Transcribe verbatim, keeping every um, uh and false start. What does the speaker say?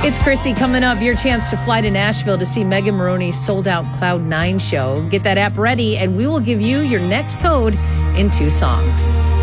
It's Chrissy coming up. Your chance to fly to Nashville to see Megan Moroney's sold-out Cloud nine show. Get that app ready, and we will give you your next code in two songs.